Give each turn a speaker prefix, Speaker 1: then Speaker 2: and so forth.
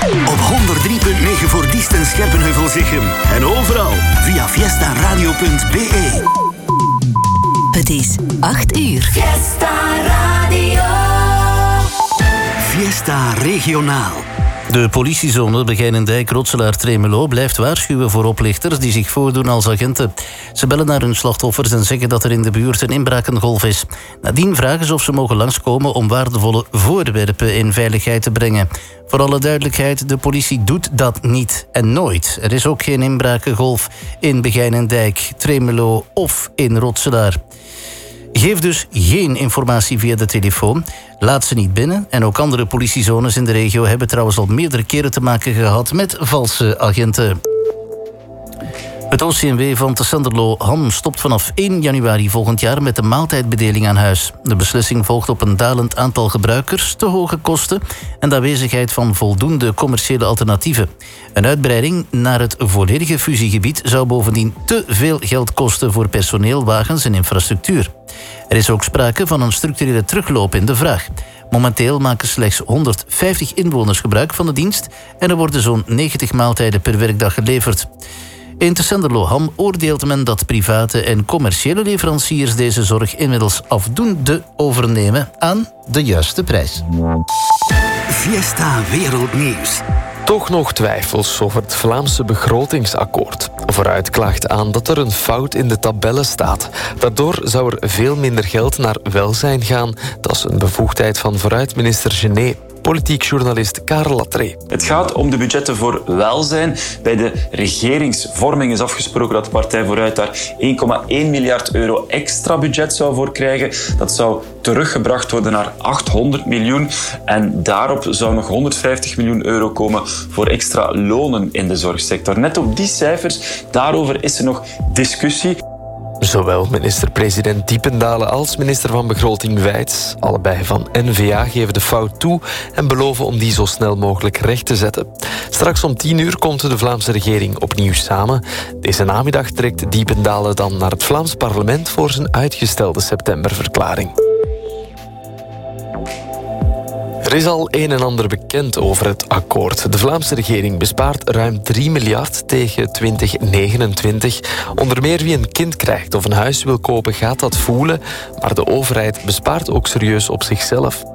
Speaker 1: Op 103.9 voor Diest en Scherpenheuvel-Zichem. En overal via fiestaradio.be.
Speaker 2: Het is 8 uur.
Speaker 3: Fiesta Radio.
Speaker 1: Fiesta Regionaal.
Speaker 4: De politiezone Begijnendijk-Rotselaar-Tremelo blijft waarschuwen voor oplichters die zich voordoen als agenten. Ze bellen naar hun slachtoffers en zeggen dat er in de buurt een inbrakengolf is. Nadien vragen ze of ze mogen langskomen om waardevolle voorwerpen in veiligheid te brengen. Voor alle duidelijkheid, de politie doet dat niet en nooit. Er is ook geen inbrakengolf in Begijnendijk, Tremelo of in Rotselaar. Geef dus geen informatie via de telefoon. Laat ze niet binnen. En ook andere politiezones in de regio hebben trouwens al meerdere keren te maken gehad met valse agenten. Het OCMW van Tessenderlo-Ham stopt vanaf 1 januari volgend jaar met de maaltijdbedeling aan huis. De beslissing volgt op een dalend aantal gebruikers, te hoge kosten en de aanwezigheid van voldoende commerciële alternatieven. Een uitbreiding naar het volledige fusiegebied zou bovendien te veel geld kosten voor personeel, wagens en infrastructuur. Er is ook sprake van een structurele terugloop in de vraag. Momenteel maken slechts 150 inwoners gebruik van de dienst en er worden zo'n 90 maaltijden per werkdag geleverd. In Tessenderlo-Ham oordeelt men dat private en commerciële leveranciers deze zorg inmiddels afdoende overnemen aan de juiste prijs.
Speaker 1: Fiesta Wereldnieuws.
Speaker 5: Toch nog twijfels over het Vlaamse begrotingsakkoord. Vooruit klaagt aan dat er een fout in de tabellen staat. Daardoor zou er veel minder geld naar welzijn gaan. Dat is een bevoegdheid van Vooruit-minister Genet. Politiek journalist Karel Latree.
Speaker 6: Het gaat om de budgetten voor welzijn. Bij de regeringsvorming is afgesproken dat de Partij Vooruit daar 1,1 miljard euro extra budget zou voor krijgen. Dat zou teruggebracht worden naar 800 miljoen. En daarop zou nog 150 miljoen euro komen voor extra lonen in de zorgsector. Net op die cijfers, daarover is er nog discussie.
Speaker 5: Zowel minister-president Diependalen als minister van Begroting Wijts, allebei van N-VA, geven de fout toe en beloven om die zo snel mogelijk recht te zetten. Straks om 10 uur komt de Vlaamse regering opnieuw samen. Deze namiddag trekt Diependalen dan naar het Vlaams parlement voor zijn uitgestelde septemberverklaring. Er is al een en ander bekend over het akkoord. De Vlaamse regering bespaart ruim 3 miljard tegen 2029. Onder meer wie een kind krijgt of een huis wil kopen gaat dat voelen, maar de overheid bespaart ook serieus op zichzelf.